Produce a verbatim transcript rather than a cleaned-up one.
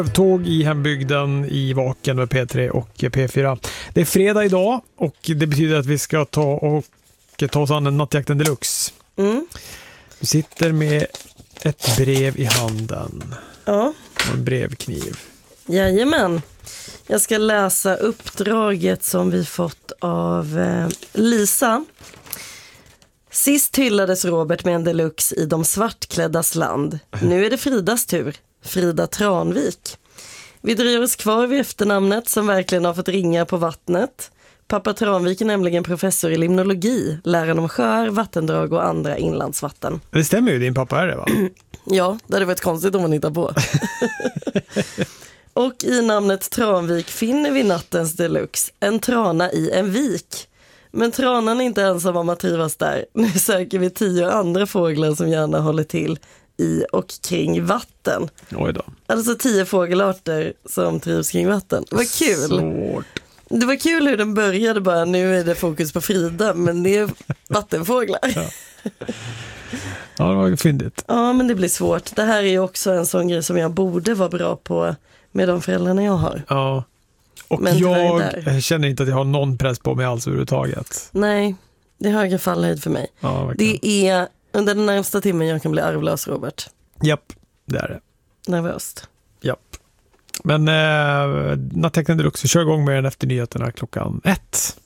Tåg i hembygden i Vaken med P tre och P fyra. Det är fredag idag och det betyder att vi ska ta och ta oss an en Nattjakten Deluxe. Mm. Du sitter med ett brev i handen. Ja. Och en brevkniv. Jajamän. Jag ska läsa uppdraget som vi fått av eh, Lisa. Sist hyllades Robert med en deluxe i de svartkläddas land. Nu är det Fridas tur. Frida Tranvik. Vi dröjer oss kvar vid efternamnet som verkligen har fått ringa på vattnet. Pappa Tranvik är nämligen professor i limnologi, läran om sjöar, vattendrag och andra inlandsvatten. Det stämmer ju, din pappa är det va? Ja, det hade varit konstigt om man hittar på. Och i namnet Tranvik finner vi nattens deluxe, en trana i en vik. Men tranan är inte ensam om att trivas där. Nu söker vi tio andra fåglar som gärna håller till i och kring vatten. Oj då. Alltså tio fågelarter som trivs kring vatten. Vad kul. Svårt. Det var kul hur den började bara, nu är det fokus på Frida, men det är vattenfåglar. Ja, ja det var fyndigt. Ja, men det blir svårt. Det här är ju också en sån grej som jag borde vara bra på med de föräldrarna jag har. Ja. Och men jag känner inte att jag har någon press på mig alls överhuvudtaget. Nej, det är högre fallhöjd för mig. Ja, det är under den närmsta timmen jag kan bli arvlös, Robert. Japp, det är det. Nervöst. Japp. Men eh, Nattjakten Deluxe, kör igång med den efter nyheterna klockan ett.